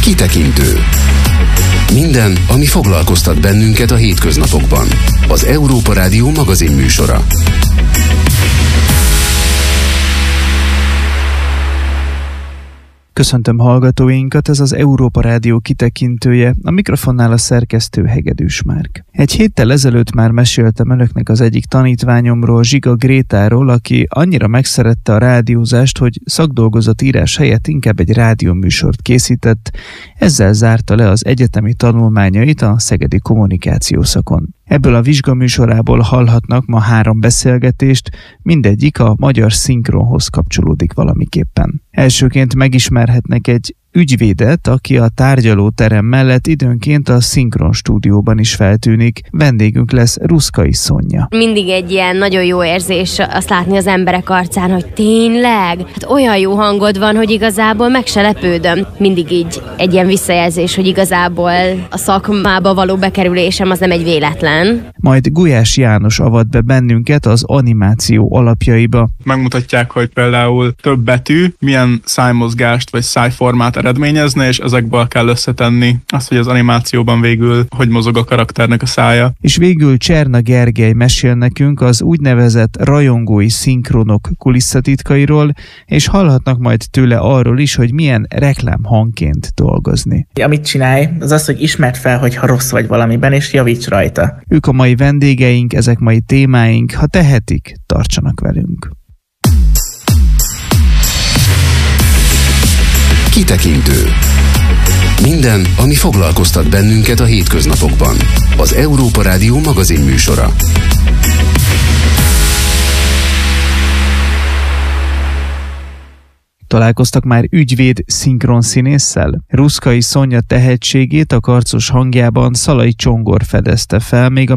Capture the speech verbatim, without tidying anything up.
Kitekintő. Minden, ami foglalkoztat bennünket a hétköznapokban. Az Európa Rádió magazinműsora. Köszöntöm hallgatóinkat, ez az Európa Rádió kitekintője, a mikrofonnál a szerkesztő Hegedűs Márk. Egy héttel ezelőtt már meséltem önöknek az egyik tanítványomról, Zsiga Grétáról, aki annyira megszerette a rádiózást, hogy szakdolgozat írás helyett inkább egy rádióműsort készített, ezzel zárta le az egyetemi tanulmányait a Szegedi Kommunikációszakon. Ebből a vizsgaműsorából hallhatnak ma három beszélgetést, mindegyik a magyar szinkronhoz kapcsolódik valamiképpen. Elsőként megismerhetnek egy ügyvédet, aki a tárgyalóterem mellett időnként a szinkron stúdióban is feltűnik. Vendégünk lesz Ruszkai Szonya. Mindig egy ilyen nagyon jó érzés azt látni az emberek arcán, hogy tényleg, hát olyan jó hangod van, hogy igazából meg se lepődöm. Mindig így egy ilyen visszajelzés, hogy igazából a szakmába való bekerülésem az nem egy véletlen. Majd Gulyás János avat be bennünket az animáció alapjaiba. Megmutatják, hogy például több betű milyen szájmozgást vagy szájformát eredményezne, és ezekből kell összetenni azt, hogy az animációban végül hogy mozog a karakternek a szája. És végül Cserna Gergely mesél nekünk az úgynevezett rajongói szinkronok kulisszatitkairól, és hallhatnak majd tőle arról is, hogy milyen reklámhangként dolgozni. Amit csinálj, az az, hogy ismerd fel, hogyha rossz vagy valamiben, és javíts rajta. Ők a mai vendégeink, ezek mai témáink, ha tehetik, tartsanak velünk. Kitekintő. Minden, ami foglalkoztat bennünket a hétköznapokban. Az Európa Rádió magazinműsora. Találkoztak már ügyvéd szinkronszínésszel? Ruszkai Szonya tehetségét a karcos hangjában Szalai Csongor fedezte fel, még a